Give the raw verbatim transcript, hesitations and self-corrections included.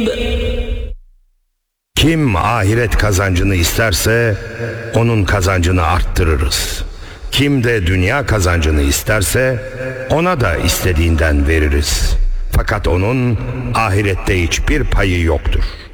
Kim ahiret kazancını isterse onun kazancını arttırırız. Kim de dünya kazancını isterse ona da istediğinden veririz. Fakat onun ahirette hiçbir payı yoktur.